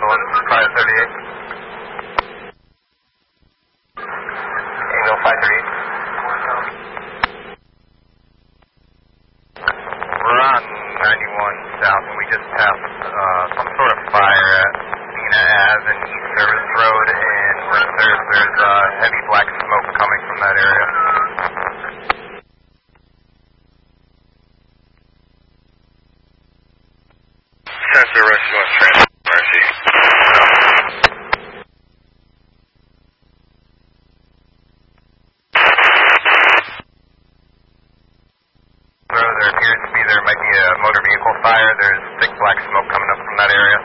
1, Private 38. Angle 538. We're on 91 South, and we just passed some sort of fire at Cena Ave and East Service Road, and there's heavy black smoke coming from that area. Sensor Rush North Transit, Mercy. There appears to be, there might be a motor vehicle fire. There's thick black smoke coming up from that area.